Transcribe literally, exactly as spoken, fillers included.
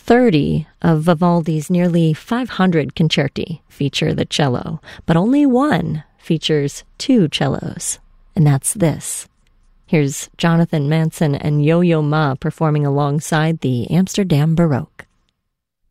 thirty of Vivaldi's nearly five hundred concerti feature the cello, but only one features two cellos, and that's this. Here's Jonathan Manson and Yo-Yo Ma performing alongside the Amsterdam Baroque.